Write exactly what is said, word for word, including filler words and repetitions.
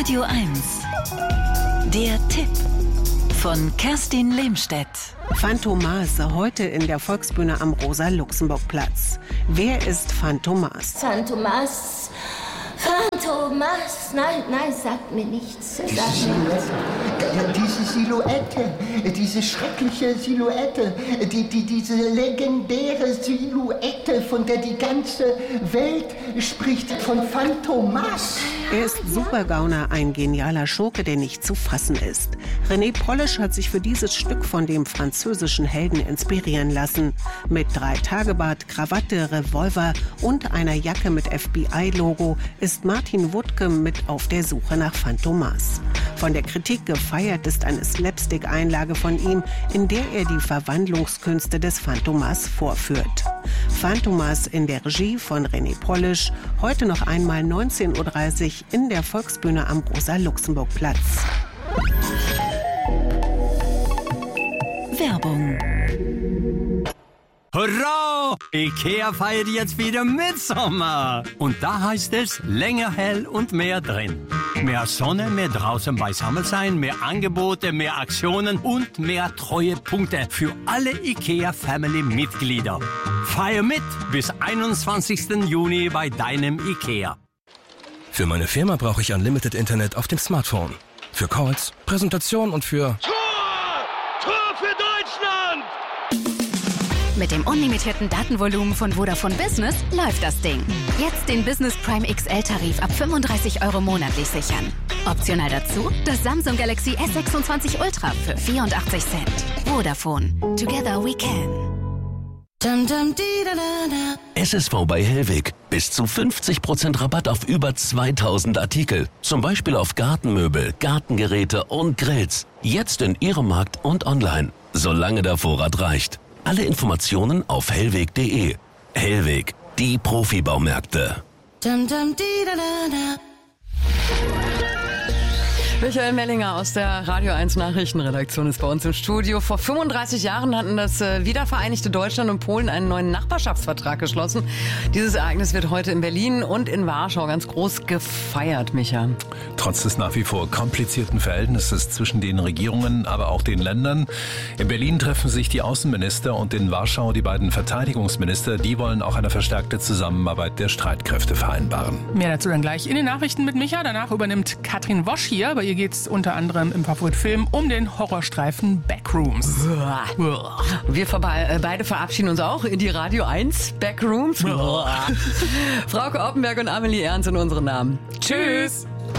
Radio eins. Der Tipp von Kerstin Lehmstedt. Phantomas, heute in der Volksbühne am Rosa-Luxemburg-Platz. Wer ist Phantomas? Phantomas, Phantomas, nein, nein, sagt mir nichts. Sagt Diese mir nichts. Silhouette, diese Silhouette, diese schreckliche Silhouette, die, die, diese legendäre Silhouette, von der die ganze Welt spricht, von Phantomas. Er ist Supergauner, ein genialer Schurke, der nicht zu fassen ist. René Polish hat sich für dieses Stück von dem französischen Helden inspirieren lassen. Mit Drei-Tage-Bart, Krawatte, Revolver und einer Jacke mit F B I-Logo ist Martin Wuttke mit auf der Suche nach Phantomas. Von der Kritik gefeiert ist eine Slapstick-Einlage von ihm, in der er die Verwandlungskünste des Phantomas vorführt. Phantomas in der Regie von René Polish, heute noch einmal neunzehn Uhr dreißig in der Volksbühne am Rosa-Luxemburg-Platz. Werbung. Hurra! IKEA feiert jetzt wieder Mitsommer. Und da heißt es länger hell und mehr drin. Mehr Sonne, mehr draußen beisammen sein, mehr Angebote, mehr Aktionen und mehr Treuepunkte für alle IKEA-Family-Mitglieder. Feier mit bis einundzwanzigsten Juni bei deinem IKEA. Für meine Firma brauche ich Unlimited Internet auf dem Smartphone. Für Calls, Präsentation und für... Tor! Tor für Deutschland! Mit dem unlimitierten Datenvolumen von Vodafone Business läuft das Ding. Jetzt den Business Prime X L-Tarif ab fünfunddreißig Euro monatlich sichern. Optional dazu das Samsung Galaxy S sechsundzwanzig Ultra für vierundachtzig Cent. Vodafone. Together we can. S S V bei Hellweg. Bis zu fünfzig Prozent Rabatt auf über zweitausend Artikel. Zum Beispiel auf Gartenmöbel, Gartengeräte und Grills. Jetzt in Ihrem Markt und online. Solange der Vorrat reicht. Alle Informationen auf hellweg punkt de. Hellweg, die Profibaumärkte. Michael Mellinger aus der Radio eins Nachrichtenredaktion ist bei uns im Studio. Vor fünfunddreißig Jahren hatten das wiedervereinigte Deutschland und Polen einen neuen Nachbarschaftsvertrag geschlossen. Dieses Ereignis wird heute in Berlin und in Warschau ganz groß gefeiert, Micha. Trotz des nach wie vor komplizierten Verhältnisses zwischen den Regierungen, aber auch den Ländern. In Berlin treffen sich die Außenminister und in Warschau die beiden Verteidigungsminister. Die wollen auch eine verstärkte Zusammenarbeit der Streitkräfte vereinbaren. Mehr dazu dann gleich in den Nachrichten mit Micha. Danach übernimmt Katrin Wosch hier. Bei ihr geht es unter anderem im Favoritfilm um den Horrorstreifen Backrooms. Wir vorbei, beide verabschieden uns auch in die Radio eins Backrooms. Frauke Oppenberg und Amelie Ernst sind unsere Namen. Tschüss!